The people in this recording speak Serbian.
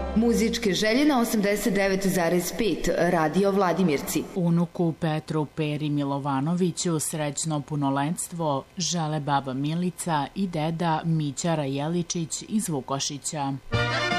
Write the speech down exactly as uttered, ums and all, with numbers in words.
Muzičke želje na osamdeset devet zarez pet Radio Vladimirci. Unuku Petru Peri Milovanoviću srećno punoletstvo žele baba Milica i deda Mića Rajeličić iz Vukošića.